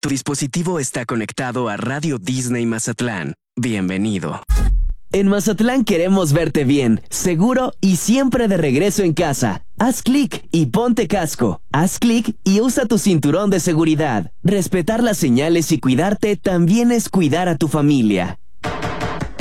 Tu dispositivo está conectado a Radio Disney Mazatlán. Bienvenido. En Mazatlán queremos verte bien, seguro y siempre de regreso en casa. Haz clic y ponte casco. Haz clic y usa tu cinturón de seguridad. Respetar las señales y cuidarte también es cuidar a tu familia.